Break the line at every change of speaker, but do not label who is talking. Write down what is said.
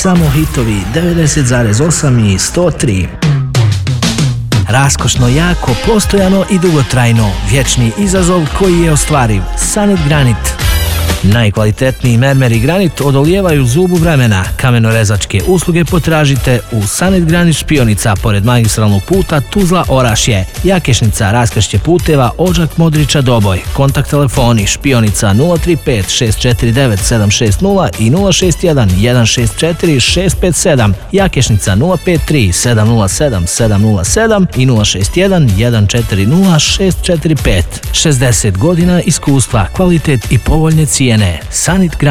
Samo hitovi 90,8 i 103. Raskošno, jako, postojano i dugotrajno. Vječni izazov koji je ostvariv. Sanit granit. Najkvalitetniji mermer i granit odolijevaju zubu vremena. Kamenorezačke usluge potražite u Sanit Granit Špionica pored magistralnog puta Tuzla-Orašje, Jakešnica, raskršće puteva Odžak Modrića Doboj. Kontakt telefoni Špionica 035 649 760 i 061 164 657, Jakešnica 053 707 707 i 061 140 645. 60 godina iskustva, kvalitet i povoljne cijene. Sanit Granit.